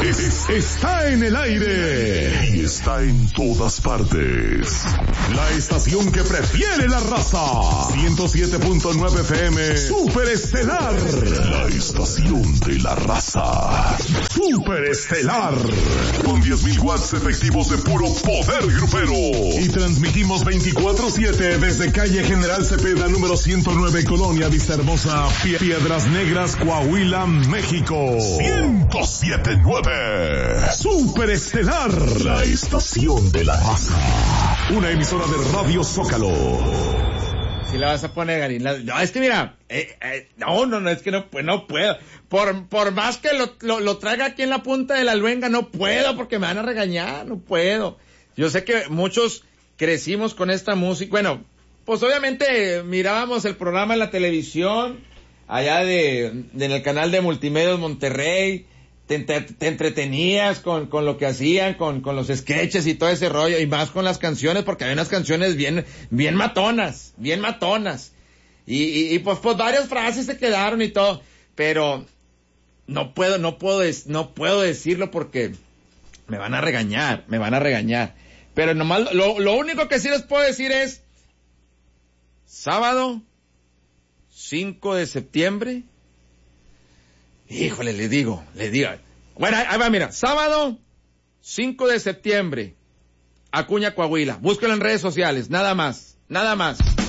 Está en el aire y está en todas partes. La estación que prefiere la raza. 107.9 FM. Super Estelar. La estación de la raza. Super Estelar. Con 10.000 watts efectivos de puro poder grupero. Y transmitimos 24/7 desde calle General Cepeda número 109, Colonia Vistahermosa, Piedras Negras, Coahuila, México. 107.9 Super Estelar, la estación de la raza. Una emisora de Radio Zócalo. Si la vas a poner, Garín. No, es que mira, no, es que no puedo. Por más que lo traiga aquí en la punta de la luenga, no puedo porque me van a regañar, no puedo. Yo sé que muchos crecimos con esta música. Bueno, pues obviamente mirábamos el programa en la televisión, allá en el canal de Multimedios Monterrey. Te entretenías con lo que hacían, con los sketches y todo ese rollo, y más con las canciones, porque había unas canciones bien matonas. Y pues varias frases se quedaron y todo, pero no puedo decirlo porque me van a regañar. Pero nomás, lo único que sí les puedo decir es, sábado 5 de septiembre, híjole, le digo. Bueno, ahí va, mira. Sábado 5 de septiembre, Acuña, Coahuila. Búsquelo en redes sociales. Nada más.